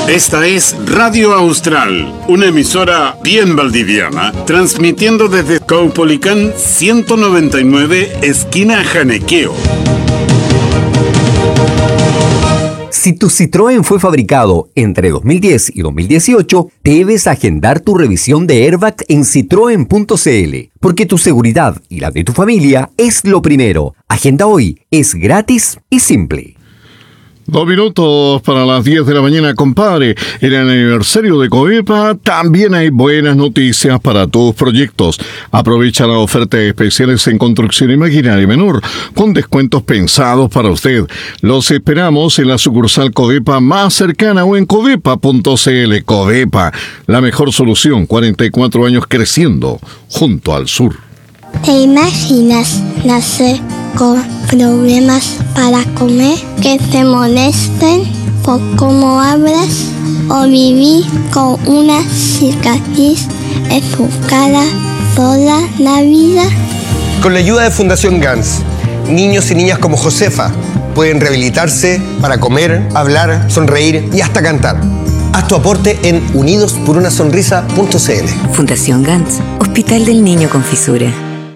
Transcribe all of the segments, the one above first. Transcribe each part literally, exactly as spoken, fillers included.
Esta es Radio Austral, una emisora bien valdiviana, transmitiendo desde Caupolicán ciento noventa y nueve, esquina Janequeo. Si tu Citroën fue fabricado entre dos mil diez y dos mil dieciocho, debes agendar tu revisión de airbag en citroen punto c l, porque tu seguridad y la de tu familia es lo primero. Agenda hoy, es gratis y simple. Dos minutos para las diez de la mañana, compadre. En el aniversario de Covepa también hay buenas noticias para tus proyectos. Aprovecha las ofertas especiales en construcción y maquinaria menor, con descuentos pensados para usted. Los esperamos en la sucursal Covepa más cercana o en covepa punto c l. Covepa, la mejor solución, cuarenta y cuatro años creciendo junto al sur. ¿Te imaginas nacer con problemas para comer, que te molesten por cómo hablas, o vivir con una cicatriz en tu cara toda la vida? Con la ayuda de Fundación Gans, niños y niñas como Josefa pueden rehabilitarse para comer, hablar, sonreír y hasta cantar. Haz tu aporte en unidos por una sonrisa punto c l. Fundación Gans, Hospital del Niño con Fisura.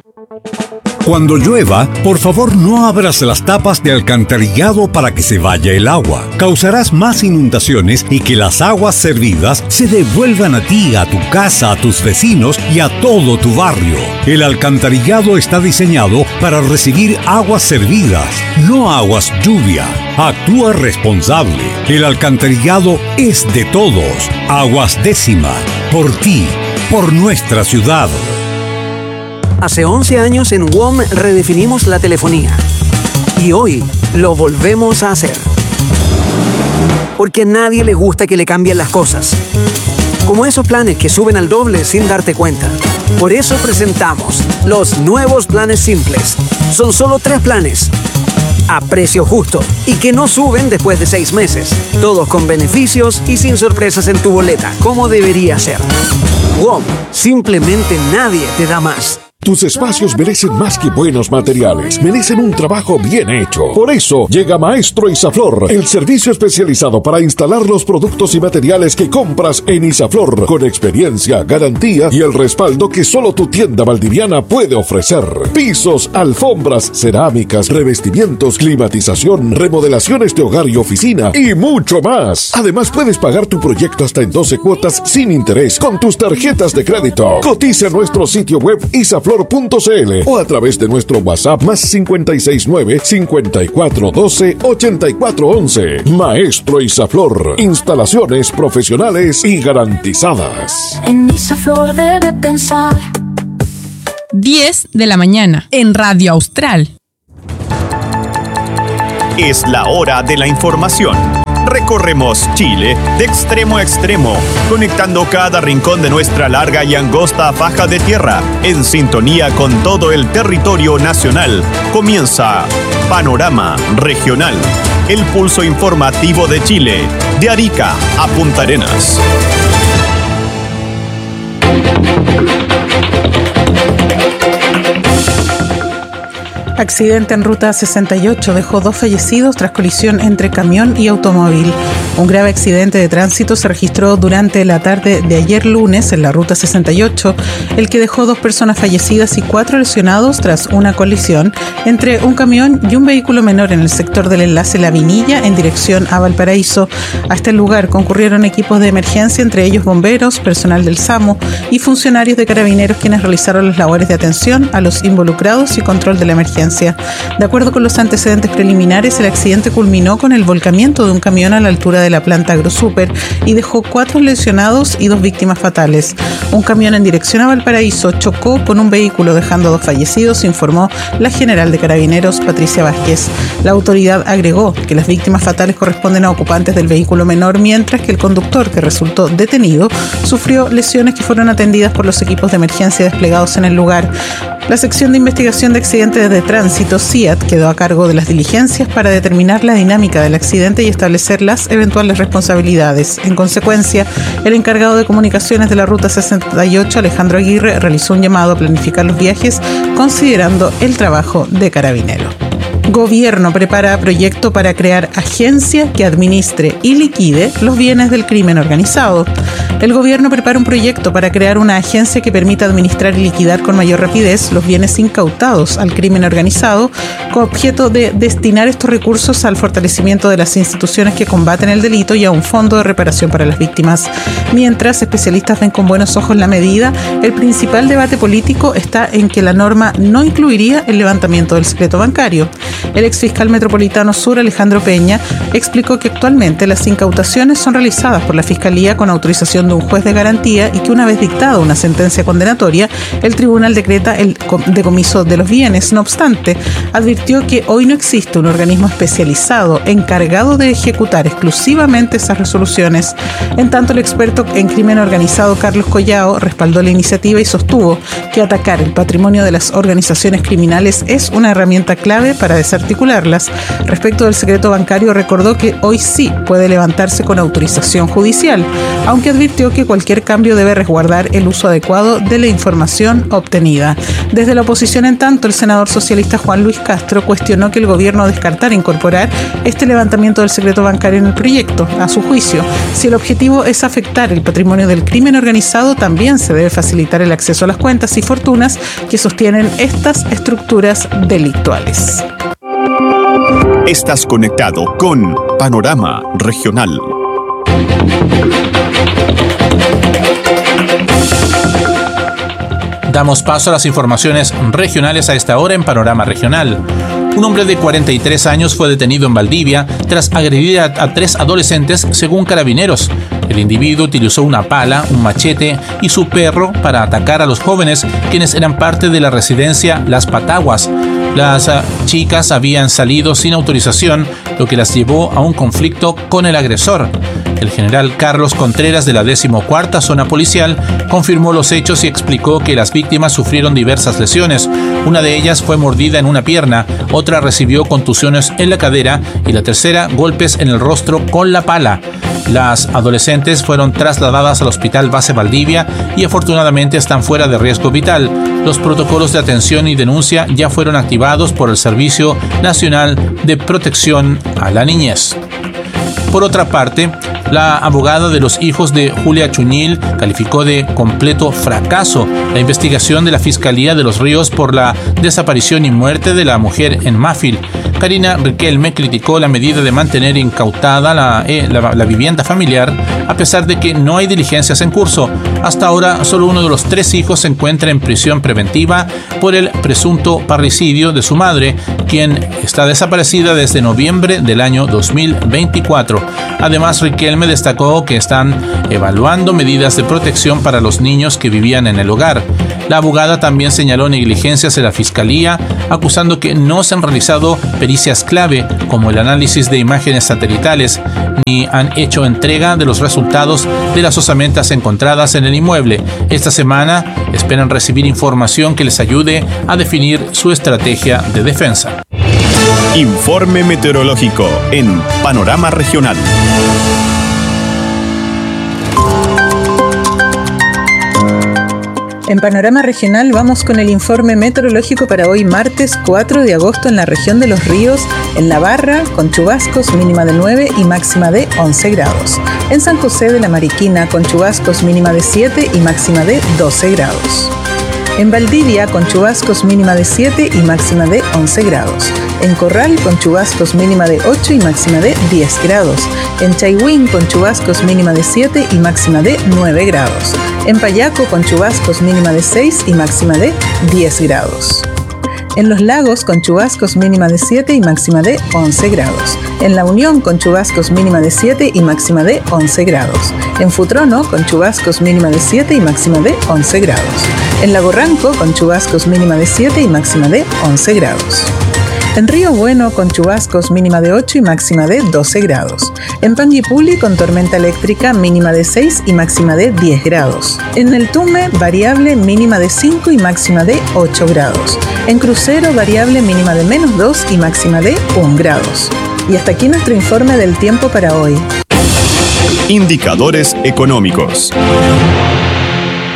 Cuando llueva, por favor no abras las tapas de alcantarillado para que se vaya el agua. Causarás más inundaciones y que las aguas servidas se devuelvan a ti, a tu casa, a tus vecinos y a todo tu barrio. El alcantarillado está diseñado para recibir aguas servidas, no aguas lluvia. Actúa responsable. El alcantarillado es de todos. Aguas Décima. Por ti, por nuestra ciudad. Hace once años en W O M redefinimos la telefonía. Y hoy lo volvemos a hacer. Porque a nadie le gusta que le cambien las cosas. Como esos planes que suben al doble sin darte cuenta. Por eso presentamos los nuevos planes simples. Son solo tres planes. A precio justo. Y que no suben después de seis meses. Todos con beneficios y sin sorpresas en tu boleta. Como debería ser. W O M. Simplemente nadie te da más. Tus espacios merecen más que buenos materiales, merecen un trabajo bien hecho. Por eso llega Maestro Isaflor, el servicio especializado para instalar los productos y materiales que compras en Isaflor, con experiencia, garantía y el respaldo que solo tu tienda valdiviana puede ofrecer. Pisos, alfombras, cerámicas, revestimientos, climatización, remodelaciones de hogar y oficina y mucho más. Además puedes pagar tu proyecto hasta en doce cuotas sin interés con tus tarjetas de crédito. Cotiza en nuestro sitio web isaflor punto c l o a través de nuestro WhatsApp más cincuenta y seis nueve, cincuenta y cuatro doce, ochenta y cuatro once. Maestro Isaflor, instalaciones profesionales y garantizadas. En Isaflor debe pensar. diez de la mañana en Radio Austral. Es la hora de la información. Recorremos Chile de extremo a extremo, conectando cada rincón de nuestra larga y angosta faja de tierra, en sintonía con todo el territorio nacional. Comienza Panorama Regional, el pulso informativo de Chile, de Arica a Punta Arenas. Accidente en ruta sesenta y ocho dejó dos fallecidos tras colisión entre camión y automóvil. Un grave accidente de tránsito se registró durante la tarde de ayer lunes en la ruta sesenta y ocho, el que dejó dos personas fallecidas y cuatro lesionados tras una colisión entre un camión y un vehículo menor en el sector del enlace La Vinilla en dirección a Valparaíso. A este lugar concurrieron equipos de emergencia, entre ellos bomberos, personal del SAMU y funcionarios de Carabineros, quienes realizaron las labores de atención a los involucrados y control de la emergencia. De acuerdo con los antecedentes preliminares, el accidente culminó con el volcamiento de un camión a la altura de la planta AgroSuper y dejó cuatro lesionados y dos víctimas fatales. Un camión en dirección a Valparaíso chocó con un vehículo dejando dos fallecidos, informó la general de Carabineros, Patricia Vázquez. La autoridad agregó que las víctimas fatales corresponden a ocupantes del vehículo menor, mientras que el conductor, que resultó detenido, sufrió lesiones que fueron atendidas por los equipos de emergencia desplegados en el lugar. La sección de investigación de accidentes de tránsito, C I A T, quedó a cargo de las diligencias para determinar la dinámica del accidente y establecer las eventuales responsabilidades. En consecuencia, el encargado de comunicaciones de la ruta sesenta y ocho, Alejandro Aguirre, realizó un llamado a planificar los viajes considerando el trabajo de Carabineros. Gobierno prepara proyecto para crear agencia que administre y liquide los bienes del crimen organizado. El gobierno prepara un proyecto para crear una agencia que permita administrar y liquidar con mayor rapidez los bienes incautados al crimen organizado, con objeto de destinar estos recursos al fortalecimiento de las instituciones que combaten el delito y a un fondo de reparación para las víctimas. Mientras especialistas ven con buenos ojos la medida, el principal debate político está en que la norma no incluiría el levantamiento del secreto bancario. El exfiscal metropolitano sur, Alejandro Peña, explicó que actualmente las incautaciones son realizadas por la Fiscalía con autorización de un juez de garantía y que una vez dictada una sentencia condenatoria, el tribunal decreta el decomiso de los bienes. No obstante, advirtió que hoy no existe un organismo especializado encargado de ejecutar exclusivamente esas resoluciones. En tanto, el experto en crimen organizado Carlos Collao respaldó la iniciativa y sostuvo que atacar el patrimonio de las organizaciones criminales es una herramienta clave para desarticularlas. Respecto del secreto bancario, recordó que hoy sí puede levantarse con autorización judicial, aunque advirtió que cualquier cambio debe resguardar el uso adecuado de la información obtenida. Desde la oposición, en tanto, el senador socialista Juan Luis Castro cuestionó que el gobierno descartara incorporar este levantamiento del secreto bancario en el proyecto. A su juicio, si el objetivo es afectar el patrimonio del crimen organizado, también se debe facilitar el acceso a las cuentas y fortunas que sostienen estas estructuras delictuales. Estás conectado con Panorama Regional. Damos paso a las informaciones regionales a esta hora en Panorama Regional. Un hombre de cuarenta y tres años fue detenido en Valdivia tras agredir a, a tres adolescentes, según Carabineros. El individuo utilizó una pala, un machete y su perro para atacar a los jóvenes, quienes eran parte de la residencia Las Pataguas. Las uh, chicas habían salido sin autorización, lo que las llevó a un conflicto con el agresor. El general Carlos Contreras, de la decimocuarta Zona Policial, confirmó los hechos y explicó que las víctimas sufrieron diversas lesiones. Una de ellas fue mordida en una pierna, otra recibió contusiones en la cadera y la tercera golpes en el rostro con la pala. Las adolescentes fueron trasladadas al Hospital Base Valdivia y afortunadamente están fuera de riesgo vital. Los protocolos de atención y denuncia ya fueron activados por el Servicio Nacional de Protección a la Niñez. Por otra parte, la abogada de los hijos de Julia Chuñil calificó de completo fracaso la investigación de la Fiscalía de Los Ríos por la desaparición y muerte de la mujer en Mafil. Karina Riquelme criticó la medida de mantener incautada la, eh, la, la vivienda familiar a pesar de que no hay diligencias en curso. Hasta ahora, solo uno de los tres hijos se encuentra en prisión preventiva por el presunto parricidio de su madre, quien está desaparecida desde noviembre del año dos mil veinticuatro. Además, Riquelme destacó que están evaluando medidas de protección para los niños que vivían en el hogar. La abogada también señaló negligencias en la Fiscalía, acusando que no se han realizado pericias clave como el análisis de imágenes satelitales, ni han hecho entrega de los resultados de las osamentas encontradas en el inmueble. Esta semana esperan recibir información que les ayude a definir su estrategia de defensa. Informe meteorológico en Panorama Regional. En Panorama Regional vamos con el informe meteorológico para hoy martes cuatro de agosto en la región de Los Ríos, en Navarra, con chubascos mínima de nueve y máxima de once grados. En San José de la Mariquina, con chubascos mínima de siete y máxima de doce grados. En Valdivia, con chubascos mínima de siete y máxima de once grados. En Corral, con chubascos mínima de ocho y máxima de diez grados. En Chaihuín, con chubascos mínima de siete y máxima de nueve grados. En Payaco, con chubascos mínima de seis y máxima de diez grados. En Los Lagos, con chubascos mínima de siete y máxima de once grados. En La Unión, con chubascos mínima de siete y máxima de once grados. En Futrono, con chubascos mínima de siete y máxima de once grados. En Lago Ranco, con chubascos mínima de siete y máxima de once grados. En Río Bueno, con chubascos mínima de ocho y máxima de doce grados. En Panguipulli, con tormenta eléctrica mínima de seis y máxima de diez grados. En El Tume, variable mínima de cinco y máxima de ocho grados. En Crucero, variable mínima de menos dos y máxima de uno grados. Y hasta aquí nuestro informe del tiempo para hoy. Indicadores económicos.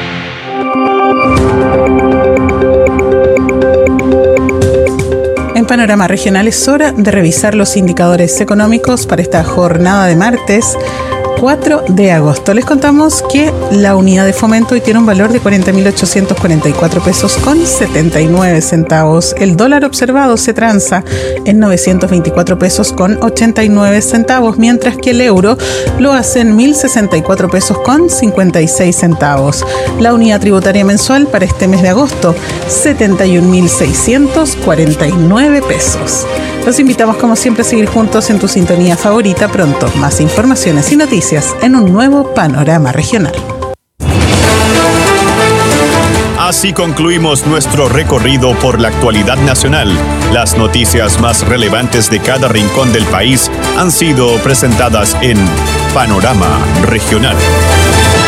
En Panorama Regional es hora de revisar los indicadores económicos para esta jornada de martes cuatro de agosto. Les contamos que la unidad de fomento hoy tiene un valor de cuarenta mil ochocientos cuarenta y cuatro pesos con setenta y nueve centavos. El dólar observado se transa en novecientos veinticuatro pesos con ochenta y nueve centavos, mientras que el euro lo hace en mil sesenta y cuatro pesos con cincuenta y seis centavos. La unidad tributaria mensual para este mes de agosto, setenta y un mil seiscientos cuarenta y nueve pesos. Los invitamos como siempre a seguir juntos en tu sintonía favorita. Pronto, más informaciones y noticias en un nuevo Panorama Regional. Así concluimos nuestro recorrido por la actualidad nacional. Las noticias más relevantes de cada rincón del país han sido presentadas en Panorama Regional.